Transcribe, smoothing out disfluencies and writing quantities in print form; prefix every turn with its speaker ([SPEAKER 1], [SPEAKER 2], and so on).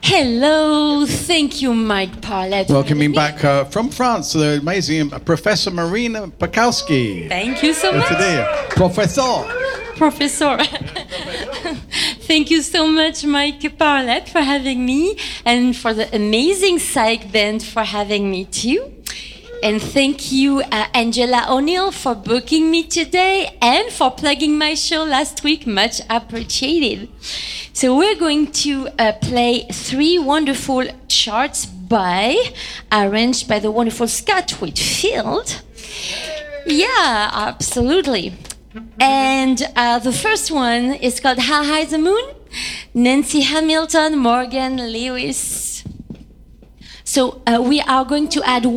[SPEAKER 1] Hello, thank you, Mike Parlett.
[SPEAKER 2] Welcoming back from France, the amazing Professor Marina Bukowski.
[SPEAKER 1] Thank you so much. Professor. Thank you so much, Mike Parlett, for having me, and for the amazing Psych Band for having me too. And thank you, Angela O'Neill, for booking me today and for plugging my show last week. Much appreciated. So we're going to play 3 wonderful charts arranged by the wonderful Scott Whitfield. Yeah, absolutely. And the first one is called How High the Moon? Nancy Hamilton, Morgan Lewis. So we are going to add